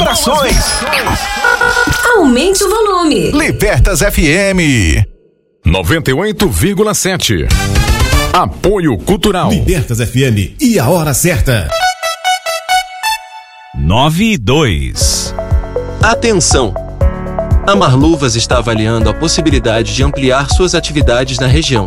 vibrações. Aumente o volume. Libertas FM 98,7. Apoio Cultural. Libertas FM e a hora certa. 9:02. Atenção! A Marluvas está avaliando a possibilidade de ampliar suas atividades na região.